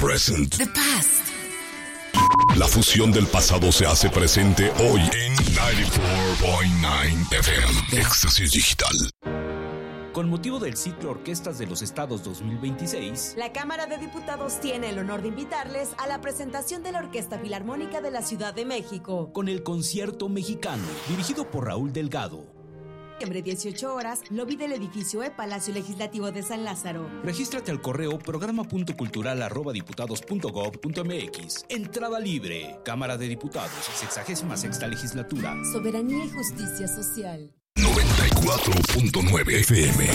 present. The past. La fusión del pasado se hace presente hoy en 94.9 FM. Éxtasis Digital. Con motivo del ciclo Orquestas de los Estados 2026, la Cámara de Diputados tiene el honor de invitarles a la presentación de la Orquesta Filarmónica de la Ciudad de México, con el Concierto Mexicano, dirigido por Raúl Delgado. Septiembre 18 horas, lobby del edificio Palacio Legislativo de San Lázaro. Regístrate al correo programa.cultural@diputados.gov.mx. Entrada libre. Cámara de Diputados, 66ª Legislatura. Soberanía y justicia social. 94.9 FM.